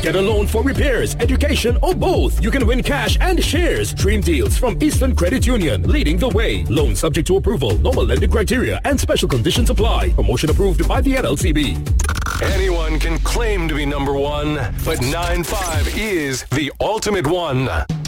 Get a loan for repairs, education, or both. You can win cash and shares. Dream deals from Eastern Credit Union, leading the way. Loan subject to approval. Normal lending criteria and special conditions apply. Promotion approved by the NLCB. Anyone can claim to be number one, but 9-5 is the ultimate one.